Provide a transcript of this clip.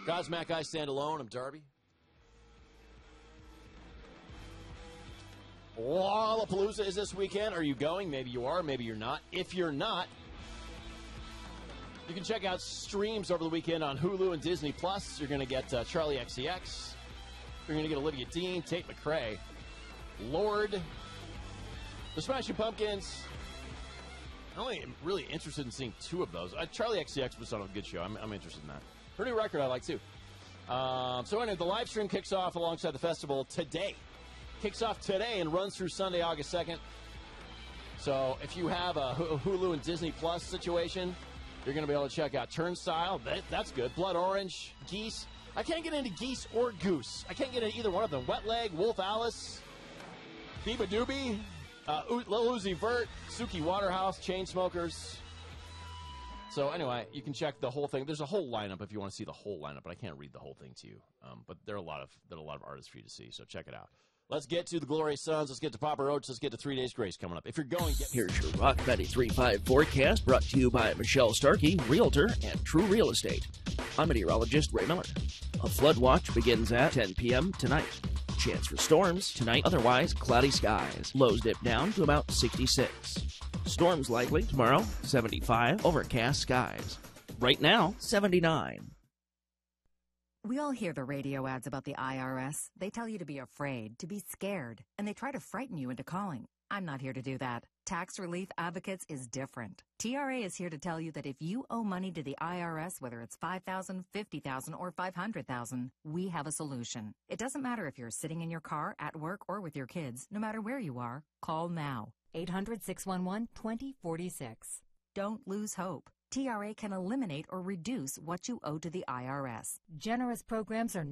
Guys, Matt Guy, stand alone. I'm Darby. Lollapalooza is this weekend. Are you going? Maybe you are. Maybe you're not. If you're not, you can check out streams over the weekend on Hulu and Disney+. You're going to get Charlie XCX. You're going to get Olivia Dean, Tate McRae, Lorde, the Smashing Pumpkins. I'm only really interested in seeing two of those. Charlie XCX was on a good show. I'm interested in that. Her new record I like, too. So anyway, the live stream kicks off alongside the festival today. Kicks off today and runs through Sunday, August 2nd. So if you have a Hulu and Disney Plus situation, you're going to be able to check out Turnstile. That's good. Blood Orange, Geese. I can't get into Geese or Goose. I can't get into either one of them. Wet Leg, Wolf Alice, Biba Doobie, Lil Uzi Vert, Suki Waterhouse, Chainsmokers. So anyway, you can check the whole thing. There's a whole lineup if you want to see the whole lineup, but I can't read the whole thing to you. But there are a lot of artists for you to see, so check it out. Let's get to the Glorious Sons. Let's get to Papa Roach. Let's get to 3 Days Grace coming up. If you're going, here's your Rock 93.5 forecast brought to you by Michelle Starkey, Realtor and True Real Estate. I'm meteorologist Ray Miller. A flood watch begins at 10 p.m. tonight. Chance for storms tonight, otherwise cloudy skies. Lows dip down to about 66. Storms likely tomorrow, 75. Overcast skies. Right now, 79. We all hear the radio ads about the IRS. They tell you to be afraid, to be scared, and they try to frighten you into calling. I'm not here to do that. Tax Relief Advocates is different. TRA is here to tell you that if you owe money to the IRS, whether it's $5,000, $50,000, or $500,000, we have a solution. It doesn't matter if you're sitting in your car, at work, or with your kids. No matter where you are, call now. 800-611-2046. Don't lose hope. TRA can eliminate or reduce what you owe to the IRS. Generous programs are